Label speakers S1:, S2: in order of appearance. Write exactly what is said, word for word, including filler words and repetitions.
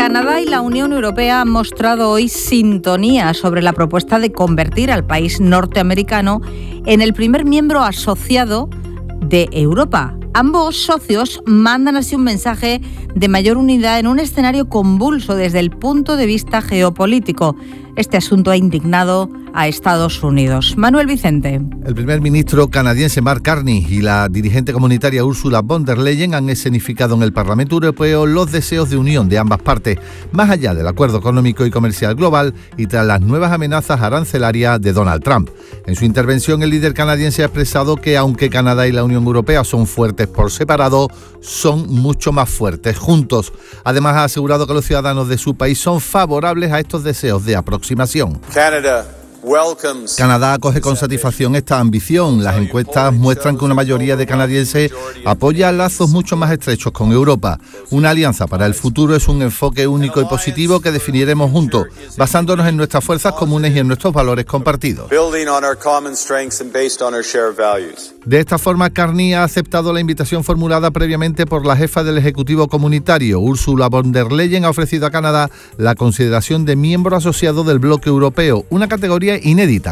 S1: Canadá y la Unión Europea han mostrado hoy sintonía sobre la propuesta de convertir al país norteamericano en el primer miembro asociado de Europa. Ambos socios mandan así un mensaje de mayor unidad en un escenario convulso desde el punto de vista geopolítico. Este asunto ha indignado a Estados Unidos. Manuel Vicente.
S2: El primer ministro canadiense Mark Carney y la dirigente comunitaria Ursula von der Leyen han escenificado en el Parlamento Europeo los deseos de unión de ambas partes, más allá del acuerdo económico y comercial global y tras las nuevas amenazas arancelarias de Donald Trump. En su intervención, el líder canadiense ha expresado que aunque Canadá y la Unión Europea son fuertes por separado, son mucho más fuertes juntos. Además, ha asegurado que los ciudadanos de su país son favorables a estos deseos de aproximación.
S3: Canadá.
S2: Canadá acoge con satisfacción esta ambición. Las encuestas muestran que una mayoría de canadienses apoya lazos mucho más estrechos con Europa. Una alianza para el futuro es un enfoque único y positivo que definiremos juntos, basándonos en nuestras fuerzas comunes y en nuestros valores compartidos. De esta forma, Carney ha aceptado la invitación formulada previamente por la jefa del Ejecutivo Comunitario. Ursula von der Leyen ha ofrecido a Canadá la consideración de miembro asociado del bloque europeo, una categoría inédita